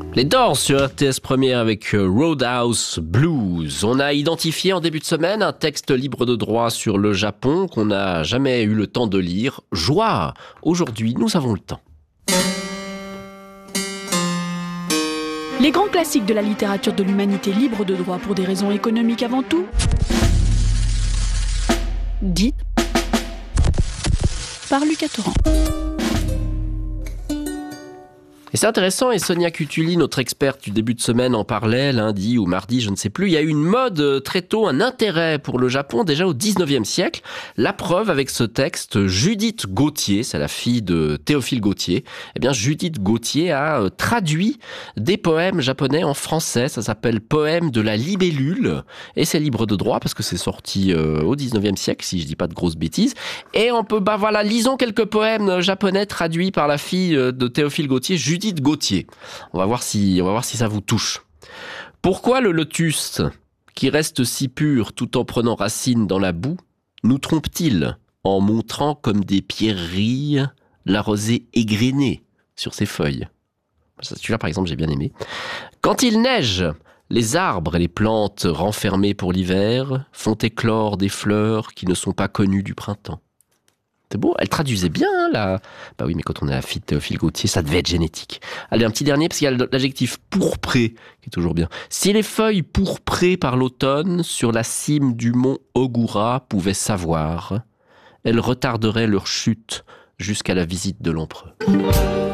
Les Doors sur RTS Première avec Roadhouse Blues. On a identifié en début de semaine un texte libre de droit sur le Japon qu'on n'a jamais eu le temps de lire. Joie! Aujourd'hui, nous avons le temps. Les grands classiques de la littérature de l'humanité libre de droit pour des raisons économiques avant tout. Dit par Lucas Torrent. Et c'est intéressant, et Sonia Cutuli, notre experte du début de semaine, en parlait lundi ou mardi, je ne sais plus. Il y a eu une mode très tôt, un intérêt pour le Japon, déjà au 19e siècle. La preuve avec ce texte, Judith Gautier, c'est la fille de Théophile Gautier. Eh bien, Judith Gautier a traduit des poèmes japonais en français. Ça s'appelle Poème de la libellule. Et c'est libre de droit parce que c'est sorti au 19e siècle, si je dis pas de grosses bêtises. Et on peut, lisons quelques poèmes japonais traduits par la fille de Théophile Gautier, Judith Gautier. On va voir si ça vous touche. Pourquoi le lotus, qui reste si pur tout en prenant racine dans la boue, nous trompe-t-il en montrant comme des pierreries la rosée égrenée sur ses feuilles? Celui-là, par exemple, j'ai bien aimé. Quand il neige, les arbres et les plantes renfermées pour l'hiver font éclore des fleurs qui ne sont pas connues du printemps. C'est beau, elle traduisait bien, là. Bah oui, mais quand on est la fille de Théophile Gautier, ça devait être génétique. Allez, un petit dernier, parce qu'il y a l'adjectif pourpré, qui est toujours bien. Si les feuilles pourprées par l'automne, sur la cime du mont Ogura, pouvaient savoir, elles retarderaient leur chute jusqu'à la visite de l'empereur.